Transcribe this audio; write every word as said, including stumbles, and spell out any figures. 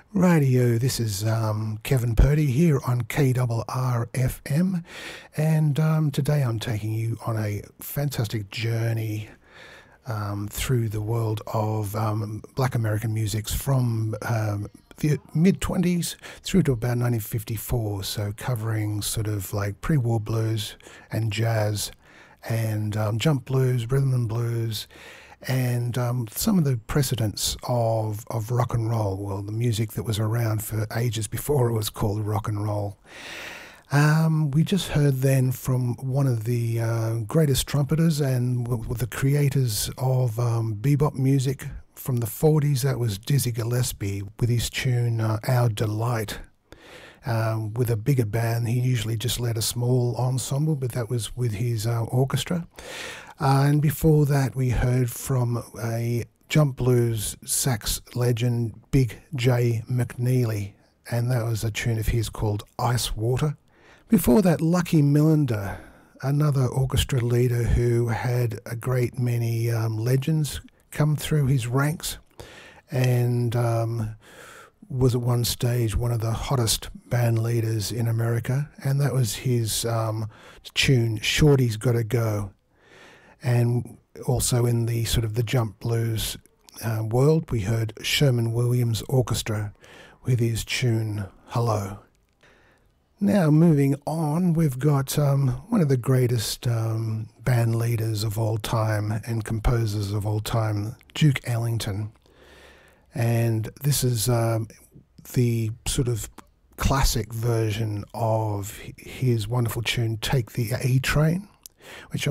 Radio, this is um, Kevin Purdy here on K R R F M, and um, today I'm taking you on a fantastic journey um, through the world of um, black American musics from um, the mid-twenties through to about nineteen fifty-four, so covering sort of like pre-war blues and jazz and um, jump blues, rhythm and blues, and um, some of the precedents of, of rock and roll, well, the music that was around for ages before it was called rock and roll. Um, we just heard then from one of the uh, greatest trumpeters and w- the creators of um, bebop music from the forties, that was Dizzy Gillespie with his tune uh, Our Delight. Um, with a bigger band, he usually just led a small ensemble, but that was with his uh, orchestra. Uh, and before that, we heard from a jump blues sax legend, Big J McNeely, and that was a tune of his called Ice Water. Before that, Lucky Millinder, another orchestra leader who had a great many um, legends come through his ranks, and um, was at one stage one of the hottest band leaders in America, and that was his um, tune, Shorty's Gotta Go. And also in the sort of the jump blues uh, world, we heard Sherman Williams Orchestra with his tune, Hello. Now moving on, we've got um, one of the greatest um, band leaders of all time and composers of all time, Duke Ellington. And this is um, the sort of classic version of his wonderful tune, Take the A Train, which